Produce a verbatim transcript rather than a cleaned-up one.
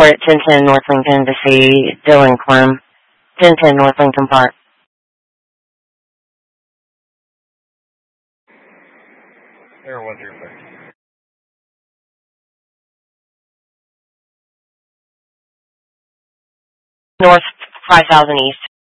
report at ten ten North Lincoln to see Dylan Clem. ten ten North Lincoln Park. Air one zero six. North five thousand East.